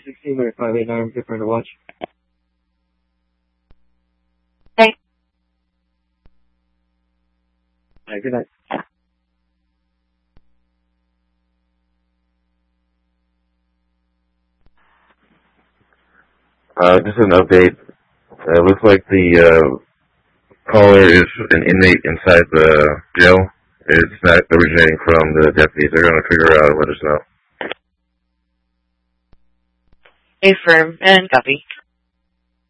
16 minute 589, good friend to watch. Hey. Alright, good night. Just an update. It looks like the caller is an inmate inside the jail. It's not originating from the deputies. They're going to figure out and let us know. Affirm and copy.